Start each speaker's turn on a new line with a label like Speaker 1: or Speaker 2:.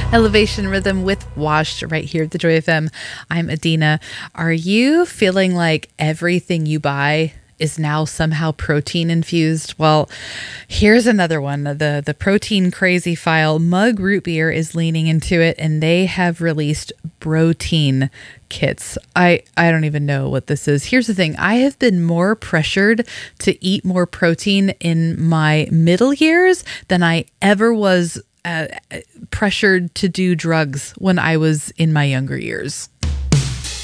Speaker 1: Elevation Rhythm with Washed right here at the Joy FM. I'm Adina. Are you feeling like everything you buy is now somehow protein infused? Well, here's another one. The protein crazy file. Mug Root Beer is leaning into it, and they have released protein kits. I don't even know what this is. Here's the thing. I have been more pressured to eat more protein in my middle years than I ever was pressured to do drugs when I was in my younger years.